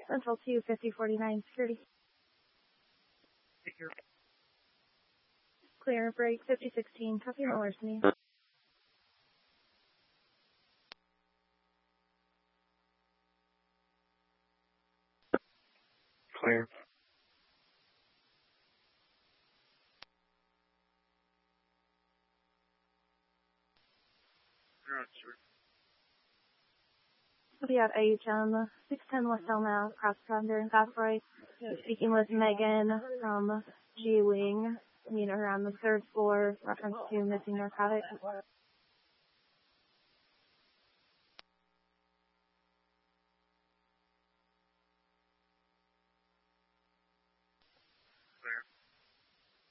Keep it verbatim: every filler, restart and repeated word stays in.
Central two, fifty forty-nine, security. Clear, break, fifty sixteen, copy no larceny. Clear. We'll be at A H M, six ten West Elma, cross Thunder and Fastbright. Speaking with Megan from G Wing. Meet her on the third floor, reference to missing narcotics.